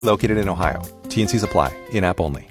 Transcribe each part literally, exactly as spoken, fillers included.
Located in Ohio. T and Cs apply. In-app only.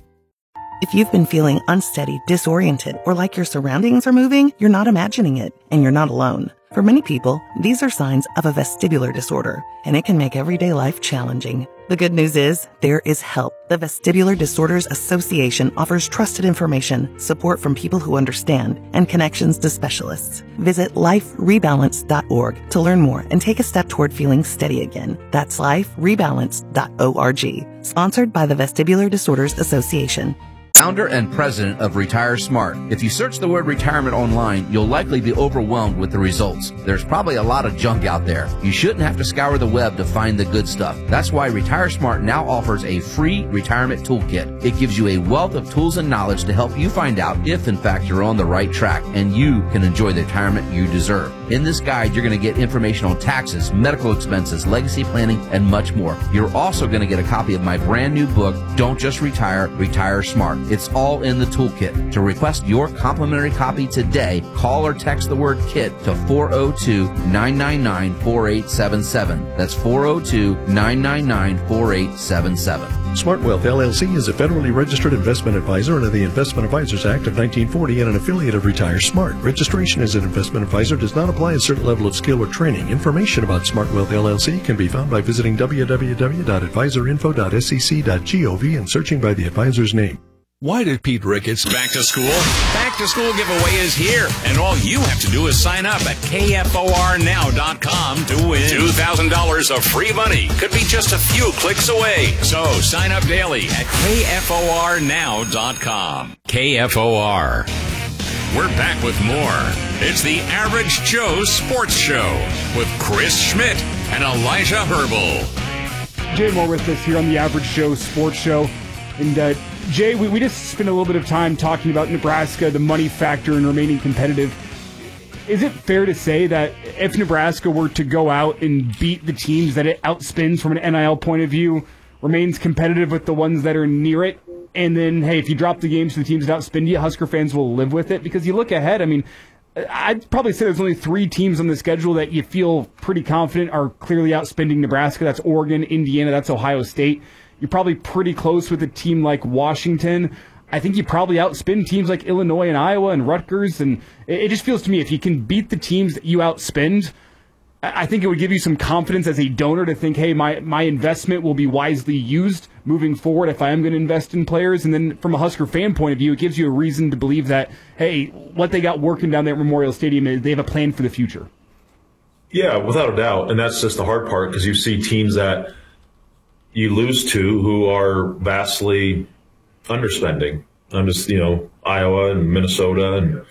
If you've been feeling unsteady, disoriented, or like your surroundings are moving, you're not imagining it, and you're not alone. For many people, these are signs of a vestibular disorder, and it can make everyday life challenging. The good news is, there is help. The Vestibular Disorders Association offers trusted information, support from people who understand, and connections to specialists. Visit life rebalance dot org to learn more and take a step toward feeling steady again. That's life rebalance dot org. Sponsored by the Vestibular Disorders Association. Founder and president of Retire Smart. If you search the word retirement online, you'll likely be overwhelmed with the results. There's probably a lot of junk out there. You shouldn't have to scour the web to find the good stuff. That's why Retire Smart now offers a free retirement toolkit. It gives you a wealth of tools and knowledge to help you find out if, in fact, you're on the right track and you can enjoy the retirement you deserve. In this guide, you're going to get information on taxes, medical expenses, legacy planning, and much more. You're also going to get a copy of my brand new book, Don't Just Retire, Retire Smart. It's all in the toolkit. To request your complimentary copy today, call or text the word KIT to four oh two, nine nine nine, four eight seven seven. That's four oh two, nine nine nine, four eight seven seven. Smart Wealth L L C is a federally registered investment advisor under the Investment Advisors Act of nineteen forty and an affiliate of Retire Smart. Registration as an investment advisor does not apply a certain level of skill or training. Information about Smart Wealth L L C can be found by visiting w w w dot advisor info dot s e c dot gov and searching by the advisor's name. Why did Pete Ricketts back to school? Back to school giveaway is here, and all you have to do is sign up at K F O R now dot com to win two thousand dollars of free money. Could be just a few clicks away. So sign up daily at K F O R now dot com. K F O R. We're back with more. It's the Average Joe Sports Show with Chris Schmidt and Elijah Herbal. Jay Moore with us here on the Average Joe Sports Show. And, uh, Jay, we, we just spent a little bit of time talking about Nebraska, the money factor, and remaining competitive. Is it fair to say that if Nebraska were to go out and beat the teams that it outspins from an N I L point of view, remains competitive with the ones that are near it, and then, hey, if you drop the games to the teams that outspin you, Husker fans will live with it? Because you look ahead, I mean, I'd probably say there's only three teams on the schedule that you feel pretty confident are clearly outspending Nebraska. That's Oregon, Indiana, that's Ohio State. You're probably pretty close with a team like Washington. I think you probably outspin teams like Illinois and Iowa and Rutgers. And it just feels to me, if you can beat the teams that you outspend, I think it would give you some confidence as a donor to think, hey, my, my investment will be wisely used moving forward if I am going to invest in players. And then from a Husker fan point of view, it gives you a reason to believe that, hey, what they got working down there at Memorial Stadium is they have a plan for the future. Yeah, without a doubt. And that's just the hard part, because you see teams that you lose to who are vastly underspending. I'm just, you know, Iowa and Minnesota. And,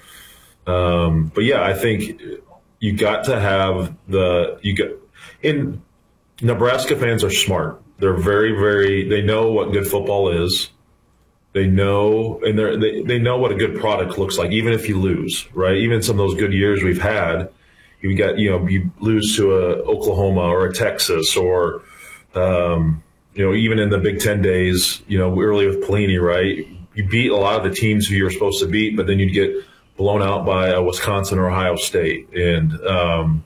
um, but yeah, I think you got to have the, you got, in Nebraska fans are smart. They're very, very, they know what good football is. They know, and they're, they, they know what a good product looks like, even if you lose, right? Even some of those good years we've had, you got, you know, you lose to a Oklahoma or a Texas or, um, you know, even in the Big Ten days, you know, early with Pelini, right? You beat a lot of the teams who you're supposed to beat, but then you'd get blown out by a Wisconsin or Ohio State. And, um,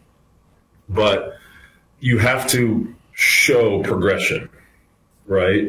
but you have to show progression, right?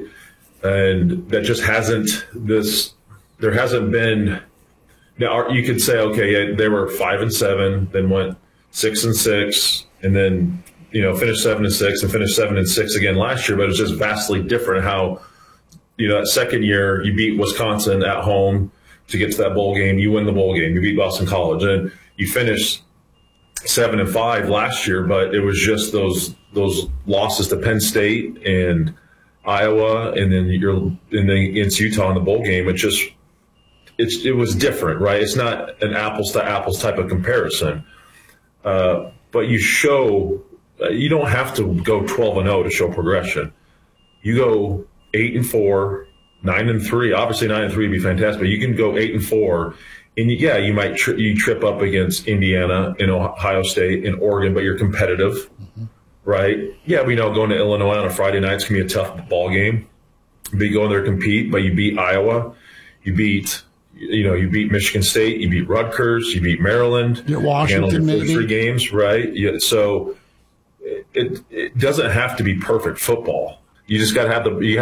And that just hasn't this, there hasn't been, now you could say, okay, they were five and seven, then went six and six, and then, you know, finished seven and six and finished seven and six again last year, but it's just vastly different how, you know, that second year you beat Wisconsin at home to get to that bowl game. You win the bowl game. You beat Boston College, and you finished seven and five last year, but it was just those those losses to Penn State and Iowa, and then you're and then against Utah in the bowl game. It just it's it was different, right? It's not an apples to apples type of comparison, uh, but you show. You don't have to go twelve and oh to show progression. You go eight and four, nine and three. Obviously, nine and three would be fantastic. But you can go eight and four, and yeah, you might tri- you trip up against Indiana and Ohio State and Oregon, but you're competitive, mm-hmm. right? Yeah, we know going to Illinois on a Friday night is gonna be a tough ball game. But you go in there to compete, but you beat Iowa, you beat. You know, you beat Michigan State, you beat Rutgers, you beat Maryland. You're Washington, maybe three games, right? Yeah, so. It, it doesn't have to be perfect football. You just got to have the you